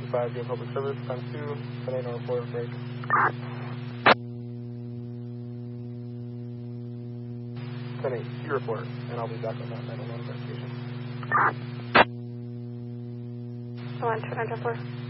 225, do public service, times 2, 10-8 North Florida break. 10-8, you report, and I'll be back on that 911 investigation. 1, 2, 9, 4.